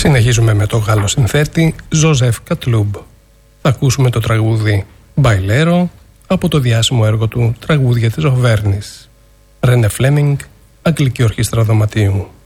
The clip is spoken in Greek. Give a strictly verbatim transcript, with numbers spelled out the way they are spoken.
Συνεχίζουμε με το Γάλλο συνθέτη Ζωζεφ Κατλούμπ. Θα ακούσουμε το τραγούδι «Μπαϊλέρο» από το διάσημο έργο του «Τραγούδια της Οβέρνης». Ρένε Φλέμινγκ, Αγγλική Ορχήστρα Δωματίου.